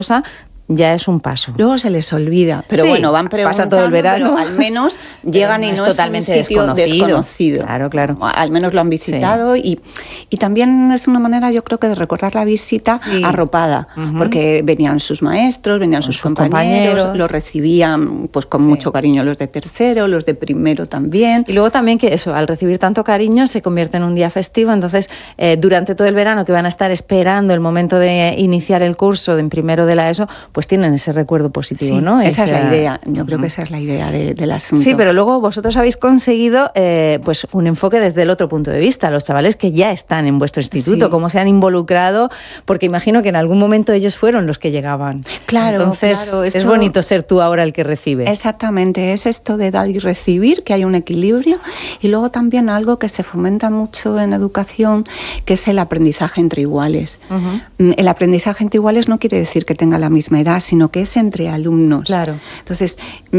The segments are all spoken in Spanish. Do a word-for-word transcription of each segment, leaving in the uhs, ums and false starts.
ya es un paso. Luego se les olvida, pero sí, bueno, van preguntando, pasa todo el verano, pero al menos llegan y no es totalmente un sitio desconocido. desconocido. Claro, claro. Al menos lo han visitado sí. y, y también es una manera, yo creo que de recordar la visita sí. arropada, uh-huh. porque venían sus maestros, venían sus, sus compañeros, compañeros, los recibían pues con sí. mucho cariño los de tercero, los de primero también. Y luego también que eso, al recibir tanto cariño se convierte en un día festivo, entonces eh, durante todo el verano que van a estar esperando el momento de iniciar el curso de en primero de la ESO, pues tienen ese recuerdo positivo, sí, ¿no? Esa, esa es la idea, yo uh-huh. creo que esa es la idea de, del asunto. Sí, pero luego vosotros habéis conseguido eh, pues un enfoque desde el otro punto de vista, los chavales que ya están en vuestro instituto, sí. cómo se han involucrado, porque imagino que en algún momento ellos fueron los que llegaban. Claro, Entonces claro, esto... es bonito ser tú ahora el que recibe. Exactamente, es esto de dar y recibir, que hay un equilibrio, y luego también algo que se fomenta mucho en educación, que es el aprendizaje entre iguales. Uh-huh. El aprendizaje entre iguales no quiere decir que tenga la misma edad, sino que es entre alumnos. Claro. Entonces,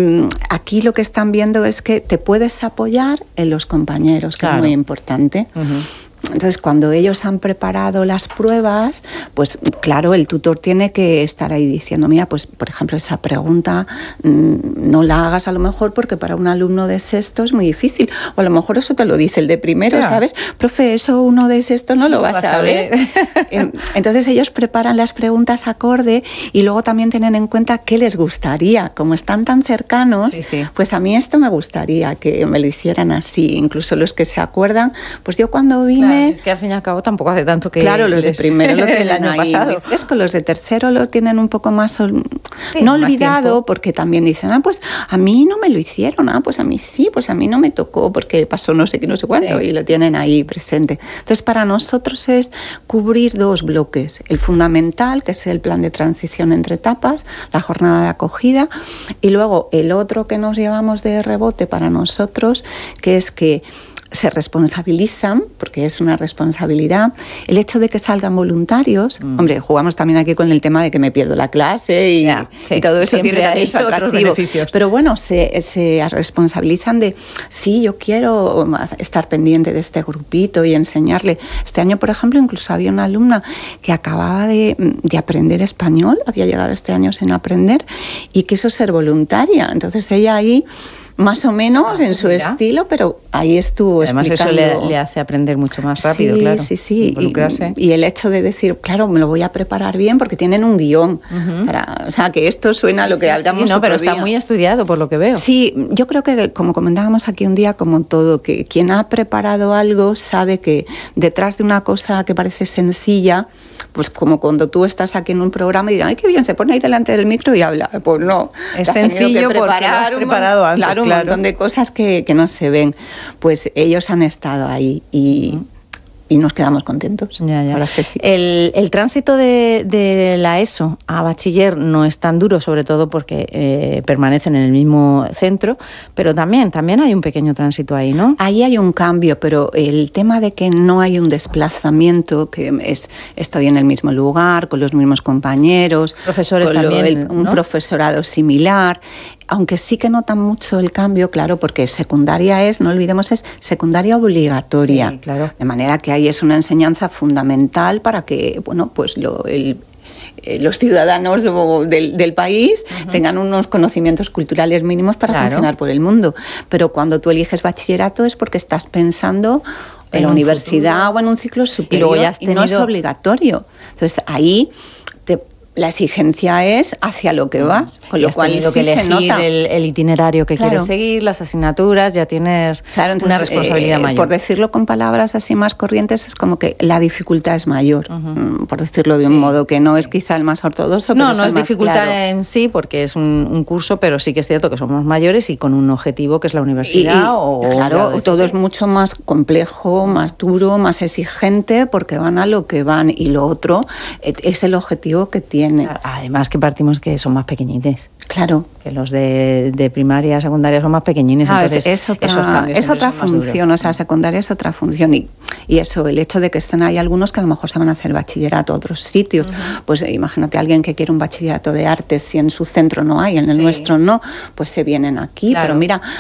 aquí lo que están viendo es que te puedes apoyar en los compañeros, que claro. es muy importante. Uh-huh. Entonces, cuando ellos han preparado las pruebas, pues claro, el tutor tiene que estar ahí diciendo, mira, pues por ejemplo, esa pregunta mmm, no la hagas a lo mejor porque para un alumno de sexto es muy difícil. O a lo mejor eso te lo dice el de primero, claro. ¿sabes? Profe, eso uno de sexto no lo va a saber. Entonces ellos preparan las preguntas acorde y luego también tienen en cuenta qué les gustaría. Como están tan cercanos, sí, sí. pues a mí esto me gustaría que me lo hicieran así. Incluso los que se acuerdan, pues yo cuando vine... Claro, si es que al fin y al cabo tampoco hace tanto que... Claro, los les... de primero lo tienen el año ahí. pasado. Es que los de tercero lo tienen un poco más... Ol... Sí, no más olvidado, tiempo. Porque también dicen, ah, pues a mí no me lo hicieron, ah, pues a mí sí, pues a mí no me tocó porque pasó no sé qué, no sé cuánto, sí. y lo tienen ahí presente. Entonces, para nosotros es cubrir dos bloques. El fundamental, que es el plan de transición entre etapas, la jornada de acogida, y luego el otro que nos llevamos de rebote para nosotros, que es que se responsabilizan, porque es una responsabilidad, el hecho de que salgan voluntarios. Mm. Hombre, jugamos también aquí con el tema de que me pierdo la clase y, yeah, sí. y todo eso Siempre tiene hay su atractivo. Pero bueno, se, se responsabilizan de, sí, yo quiero estar pendiente de este grupito y enseñarle. Este año, por ejemplo, incluso había una alumna que acababa de, de aprender español, había llegado este año sin aprender y quiso ser voluntaria. Entonces ella ahí, más o menos en su Mira. estilo, pero ahí estuvo Además explicando. Eso le, le hace aprender mucho más rápido, sí, claro. Sí, sí, involucrarse. Y, y el hecho de decir, claro, me lo voy a preparar bien porque tienen un guión. Uh-huh. Para, o sea, que esto suena a lo que sí, hablamos sí, no, pero día. Está muy estudiado, por lo que veo. Sí, yo creo que, como comentábamos aquí un día, como todo, que quien ha preparado algo sabe que detrás de una cosa que parece sencilla, pues como cuando tú estás aquí en un programa y dirán, ay, qué bien, se pone ahí delante del micro y habla. Pues no. Es sencillo porque lo has preparado antes, claro, un claro. montón de cosas que, que no se ven. Pues ellos han estado ahí y... Uh-huh. Y nos quedamos contentos. Ya, ya. Ahora que sí. el, el tránsito de, de la ESO a bachiller no es tan duro, sobre todo porque eh, permanecen en el mismo centro, pero también, también hay un pequeño tránsito ahí, ¿no? Ahí hay un cambio, pero el tema de que no hay un desplazamiento, que es estoy en el mismo lugar, con los mismos compañeros, profesores con también, lo, el, un ¿no? profesorado similar, aunque sí que notan mucho el cambio, claro, porque secundaria es, no olvidemos, es secundaria obligatoria. Sí, claro. De manera que ahí es una enseñanza fundamental para que, bueno, pues lo, el, los ciudadanos del, del país uh-huh. tengan unos conocimientos culturales mínimos para claro. funcionar por el mundo. Pero cuando tú eliges bachillerato es porque estás pensando en, en la universidad futuro. O en un ciclo superior y, luego ya has tenido... y no es obligatorio. Entonces ahí... Te, la exigencia es hacia lo que vas, con y lo cual sí que se nota el, el itinerario que claro. quieres seguir, las asignaturas, ya tienes claro, entonces, una responsabilidad eh, mayor. Por decirlo con palabras así más corrientes, es como que la dificultad es mayor, uh-huh. por decirlo de un sí, modo que no sí. es quizá el más ortodoxo, no, pero no es, es dificultad claro. en sí, porque es un, un curso, pero sí que es cierto que somos mayores y con un objetivo que es la universidad. Y, y, o claro, todo es mucho más complejo, más duro, más exigente, porque van a lo que van, y lo otro es el objetivo que tiene. Claro, además que partimos que son más pequeñites. Claro. Que los de, de primaria, secundaria son más pequeñines. Ah, entonces es, es otra, es otra función, o sea, secundaria es otra función. Y, y eso, el hecho de que estén ahí algunos que a lo mejor se van a hacer bachillerato a otros sitios. Uh-huh. Pues imagínate a alguien que quiere un bachillerato de artes, si en su centro no hay, en el sí. nuestro no, pues se vienen aquí. Claro. Pero mira...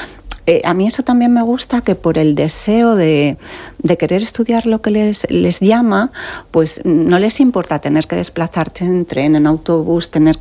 eh, a mí eso también me gusta, que por el deseo de, de querer estudiar lo que les, les llama, pues no les importa tener que desplazarse en tren, en autobús, tener